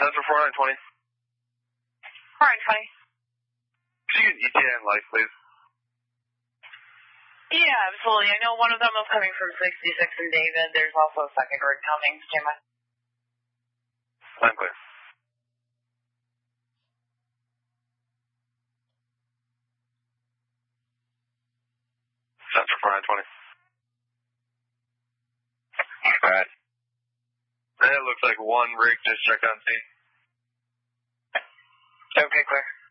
Sensor 4920. 4920. Could you use ETA and light, please? Yeah, absolutely. I know one of them is coming from 66 and David. There's also a second rig coming. Stand by. I'm clear. Sensor 4920. Alright. It looks like one rig just checked on scene. Okay, clear.